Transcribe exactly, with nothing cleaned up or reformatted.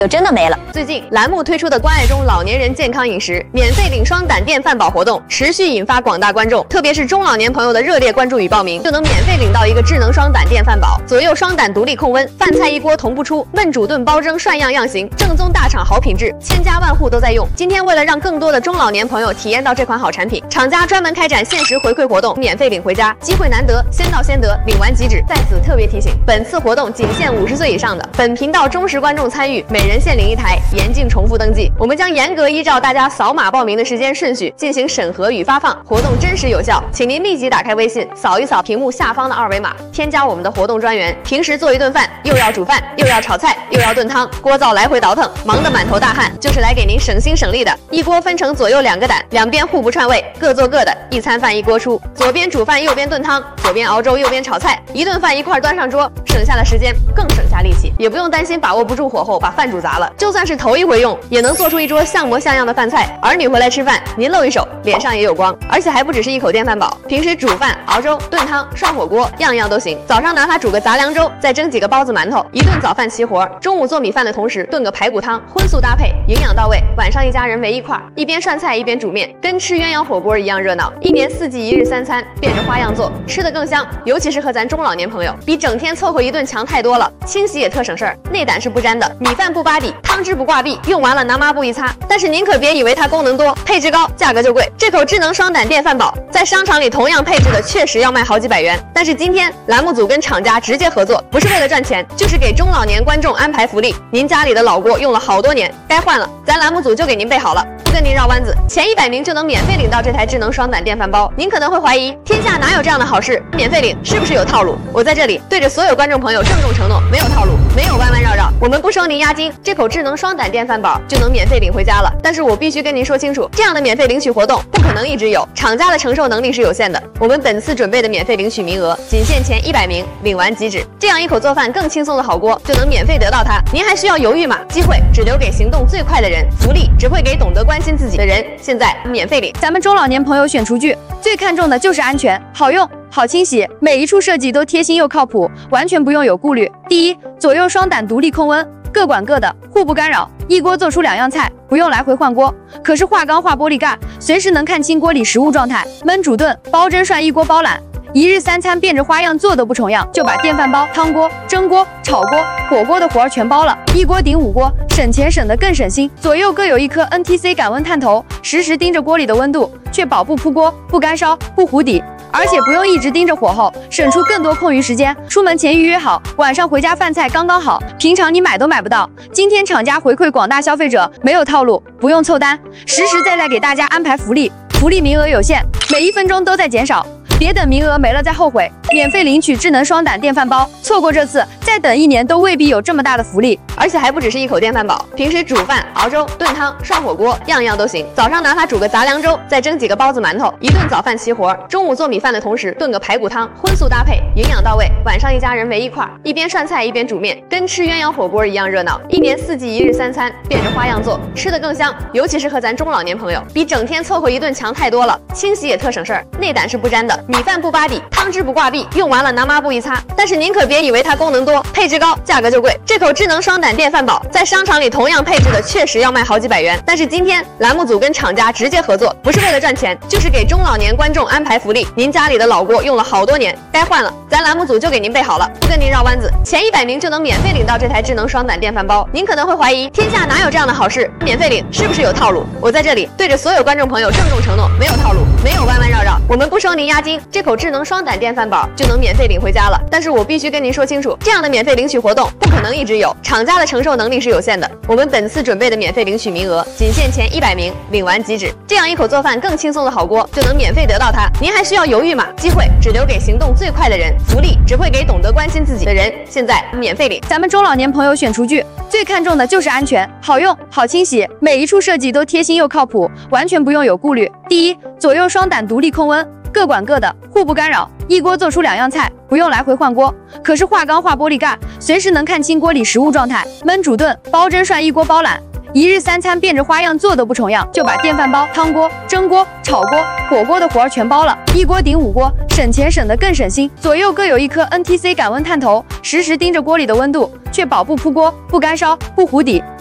就真的没了。 最近栏目推出的关爱中老年人健康饮食免费领双胆店饭宝活动持续引发广大观众，特别是中老年朋友的热烈关注与报名，就能免费领到一个智能双胆店饭宝，左右双胆独立控温，饭菜一锅同步出，焖煮炖包蒸涮样样行，正宗大厂好品质，千家万户都在用。今天为了让更多的中老年朋友体验到这款好产品，厂家专门开展限时回馈活动，免费领回家，机会难得，先到先得，领完即止。在此特别提醒，本次活动仅限五十岁以上的本频道忠实观众参与，每人限领一台，严禁重复登记。我们将严格依照大家扫码报名的时间顺序进行审核与发放，活动真实有效，请您立即打开微信，扫一扫屏幕下方的二维码，添加我们的活动专员。平时做一顿饭，又要煮饭，又要炒菜，又要炖汤，锅灶来回倒腾，忙得满头大汗，就是来给您省心省力的。一锅分成左右两个胆，两边互不串味，各做各的，一餐饭一锅出，左边煮饭，右边炖汤，左边熬粥，右边炒菜，一顿饭一块端上桌，省下了时间，更省下力气，也不用担心把握不住火候把饭煮砸了。就算是头一回用，也能做出一桌像模像样的饭菜。儿女回来吃饭，您露一手，脸上也有光。而且还不只是一口电饭煲，平时煮饭、熬粥、炖汤、涮火锅，样样都行。早上拿它煮个杂粮粥，再蒸几个包子、馒头，一顿早饭齐活。中午做米饭的同时炖个排骨汤，荤素搭配，营养到位。晚上一家人围一块，一边涮菜一边煮面，跟吃鸳鸯火锅一样热闹。一年四季一日三餐，变着花样做，吃得更香。尤其是和咱中老年朋友，比整天凑合一顿强太多了。清洗也特省事儿，内胆是不沾的，米饭不扒底，汤汁不挂壁，用完了拿抹布一擦。但是您可别以为它功能多，配置高，价格就贵。这口智能双胆店饭宝在商场里同样配置的确实要卖好几百元，但是今天栏目组跟厂家直接合作，不是为了赚钱，就是给中老年观众安排福利。您家里的老锅用了好多年，该换了，咱栏目组就给您备好了，不跟您绕弯子，前一百名就能免费领到这台智能双胆电饭煲。您可能会怀疑，天下哪有这样的好事？免费领是不是有套路？我在这里对着所有观众朋友郑重承诺，没有套路，没有弯弯绕绕，我们不收您押金，这口智能双胆电饭煲就能免费领回家了。但是我必须跟您说清楚，这样的免费领取活动不可能一直有，厂家的承受能力是有限的。我们本次准备的免费领取名额仅限前一百名，领完即止。这样一口做饭更轻松的好锅就能免费得到它，您还需要犹豫吗？机会只留给行动最快的人，福利只会给懂得关心自己的人。现在免费领。 咱们中老年朋友选厨具最看重的就是安全，好用好清洗，每一处设计都贴心又靠谱，完全不用有顾虑。第一，左右双胆独立控温，各管各的，互不干扰，一锅做出两样菜，不用来回换锅。可是化钢化玻璃盖，随时能看清锅里食物状态，焖煮炖包蒸涮一锅包揽，一日三餐变着花样做都不重样，就把电饭煲、汤锅、蒸锅、炒锅、火锅的活儿全包了，一锅顶五锅，省钱省得更省心。左右各有一颗 N T C 感温探头，实时盯着锅里的温度，确保不扑锅、不干烧、不糊底。而且不用一直盯着火候，省出更多空余时间。出门前预约好，晚上回家饭菜刚刚好，平常你买都买不到。今天厂家回馈广大消费者，没有套路，不用凑单，实实在在给大家安排福利，福利名额有限，每一分钟都在减少。别等名额没了再后悔，免费领取智能双胆电饭煲，错过这次，再等一年都未必有这么大的福利。 而且还不只是一口电饭煲，平时煮饭、熬粥、炖汤、涮火锅，样样都行。早上拿它煮个杂粮粥，再蒸几个包子、馒头，一顿早饭齐活。中午做米饭的同时炖个排骨汤，荤素搭配，营养到位。晚上一家人围一块，一边涮菜一边煮面，跟吃鸳鸯火锅一样热闹。一年四季一日三餐，变着花样做，吃得更香。尤其是和咱中老年朋友，比整天凑合一顿强太多了。清洗也特省事儿，内胆是不沾的，米饭不扒底，汤汁不挂壁，用完了拿抹布一擦。但是您可别以为它功能多，配置高，价格就贵。这口智能双胆电饭煲在商场里同样配置的确实要卖好几百元，但是今天栏目组跟厂家直接合作，不是为了赚钱，就是给中老年观众安排福利。您家里的老锅用了好多年，该换了，咱栏目组就给您备好了，不跟您绕弯子，前一百名就能免费领到这台智能双胆电饭煲。您可能会怀疑，天下哪有这样的好事？免费领是不是有套路？我在这里对着所有观众朋友郑重承诺，没有套路，没有弯弯绕绕，我们不收您押金，这口智能双胆电饭煲就能免费领回家了。但是我必须跟您说清楚，这样的免费领取活动不可能一直有，厂家的承受能力是有限的。我们本次准备的免费领取名额仅限前一百名，领完即止。这样一口做饭更轻松的好锅就能免费得到它，您还需要犹豫吗？机会只留给行动最快的人，福利只会给懂得关心自己的人。现在免费领。 咱们中老年朋友选厨具最看重的就是安全，好用好清洗，每一处设计都贴心又靠谱，完全不用有顾虑。第一，左右双胆独立控温，各管各的，互不干扰，一锅做出两样菜，不用来回换锅。可是化钢化玻璃盖，随时能看清锅里食物状态，焖煮炖包蒸涮一锅包揽，一日三餐变着花样做都不重样，就把电饭煲、汤锅、蒸锅、炒锅、火锅的活儿全包了，一锅顶五锅，省钱省得更省心。左右各有一颗 N T C 感温探头，实时盯着锅里的温度，确保不扑锅、不干烧、不糊底。